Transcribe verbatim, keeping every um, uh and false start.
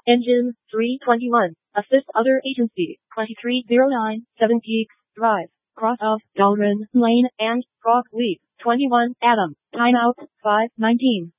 Engine, three twenty-one. Assist other agency, twenty-three oh nine, Seven Peaks Drive, cross of Dalren Lane and Frog Leap, twenty-one Adam. Timeout, five nineteen.